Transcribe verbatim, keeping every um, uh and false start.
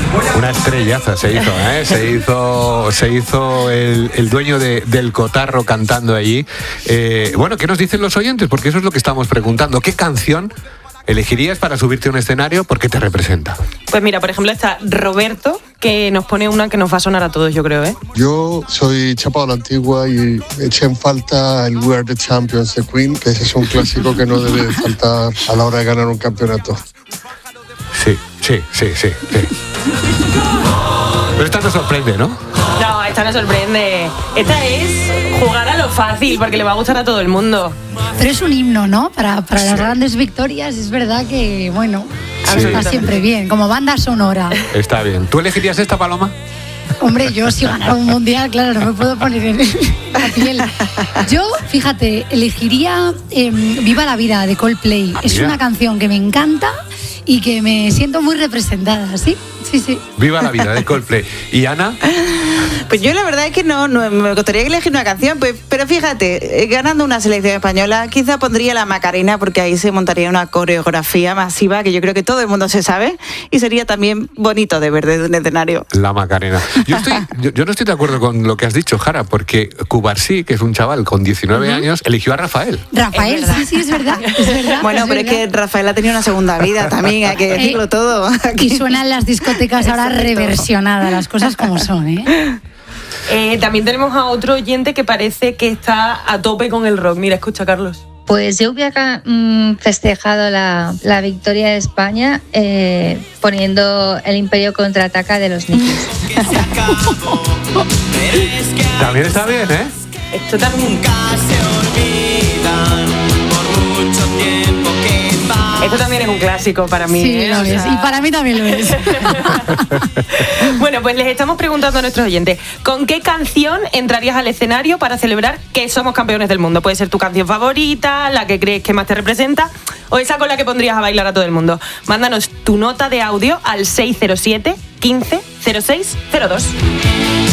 Una estrellaza se hizo, ¿eh? Se hizo, se hizo el, el dueño de, del cotarro cantando allí. Eh, bueno, ¿qué nos dicen los oyentes? Porque eso es lo que estamos preguntando. ¿Qué canción elegirías para subirte a un escenario porque te representa? Pues mira, por ejemplo está Roberto, que nos pone una que nos va a sonar a todos, yo creo, ¿eh? Yo soy chapado a la antigua y eché en falta el We Are The Champions de Queen, que ese es un clásico que no debe de faltar a la hora de ganar un campeonato. Sí, sí, sí, sí, sí. Pero esta nos sorprende, ¿no? No, esta no sorprende. Esta es jugar a lo fácil, porque le va a gustar a todo el mundo. Pero es un himno, ¿no? Para, para las grandes victorias, es verdad que, bueno, Sí. está siempre bien, como banda sonora. Está bien. ¿Tú elegirías esta, Paloma? Hombre, yo si ganara un mundial, claro, no me puedo poner en la piel. Yo, fíjate, elegiría eh, Viva la Vida de Coldplay. Es Mira. una canción que me encanta y que me siento muy representada, ¿sí? Sí, sí. Viva la Vida de Coldplay. ¿Y Ana? Pues yo la verdad es que no, no me gustaría elegir una canción, pues, pero fíjate, eh, ganando una selección española, quizá pondría la Macarena, porque ahí se montaría una coreografía masiva que yo creo que todo el mundo se sabe y sería también bonito de ver desde un escenario. La Macarena. Yo, estoy, yo, yo no estoy de acuerdo con lo que has dicho, Jara, porque Cubarsí, que es un chaval con diecinueve uh-huh. años, eligió a Rafael. Rafael, sí, sí, es verdad. Es verdad bueno, es pero verdad. es que Rafael ha tenido una segunda vida también, hay que decirlo eh, todo. Y suenan las discotecas ahora reversionadas, las cosas como son, ¿eh? Eh, también tenemos a otro oyente que parece que está a tope con el rock. Mira, escucha, Carlos. Pues yo hubiera mmm, festejado la, la victoria de España eh, poniendo El Imperio Contraataca de los Nikis. También está bien, ¿eh? Esto también. Esto también es un clásico para mí. Sí, ¿eh? lo o es. sea... Y para mí también lo es. Bueno, pues les estamos preguntando a nuestros oyentes, ¿con qué canción entrarías al escenario para celebrar que somos campeones del mundo? Puede ser tu canción favorita, la que crees que más te representa, o esa con la que pondrías a bailar a todo el mundo. Mándanos tu nota de audio al seis cero siete, quince, cero seis cero dos.